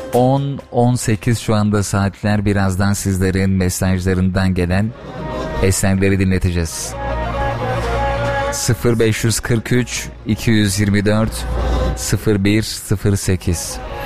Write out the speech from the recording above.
10.18 şu anda saatler. Birazdan sizlerin mesajlarından gelen eserleri dinleteceğiz. 0543 224 0108